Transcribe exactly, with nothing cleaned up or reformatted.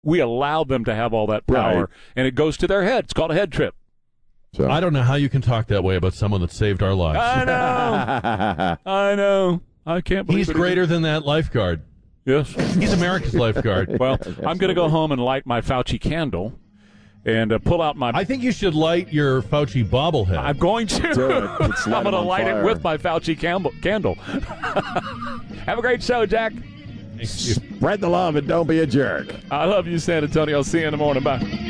We allow them to have all that power, Right. and it goes to their head. It's called a head trip. So. I don't know how you can talk that way about someone that saved our lives. I know. I know. I can't believe He's it. greater than that lifeguard. Yes. He's America's lifeguard. Well, I'm going to go home and light my Fauci candle and uh, pull out my... I think you should light your Fauci bobblehead. I'm going to. Do it. Let's light I'm going to him on light fire. it with my Fauci candle. candle. Have a great show, Jack. Spread the love and don't be a jerk. I love you, San Antonio. See you in the morning. Bye.